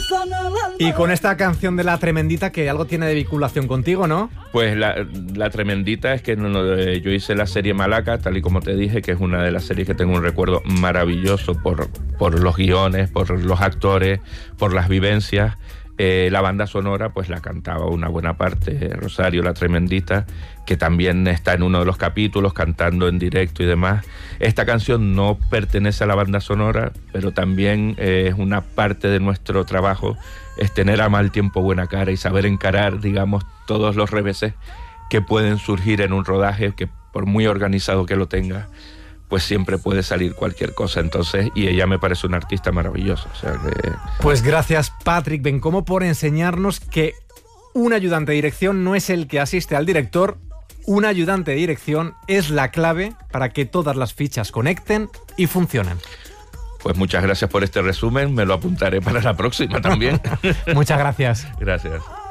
Y con esta canción de La Tremendita, que algo tiene de vinculación contigo, ¿no? Pues la Tremendita es que yo hice la serie Malaca, tal y como te dije, que es una de las series que tengo un recuerdo maravilloso por los guiones, por los actores, por las vivencias. La banda sonora pues la cantaba una buena parte, Rosario La Tremendita, que también está en uno de los capítulos cantando en directo y demás. Esta canción no pertenece a la banda sonora, pero también es una parte de nuestro trabajo, es tener a mal tiempo buena cara y saber encarar, digamos, todos los reveses que pueden surgir en un rodaje, que por muy organizado que lo tenga, pues siempre puede salir cualquier cosa. Entonces, y ella me parece una artista maravillosa. O sea que... Pues gracias, Patrick Bencomo, por enseñarnos que un ayudante de dirección no es el que asiste al director. Un ayudante de dirección es la clave para que todas las fichas conecten y funcionen. Pues muchas gracias por este resumen, me lo apuntaré para la próxima también. Muchas gracias. Gracias.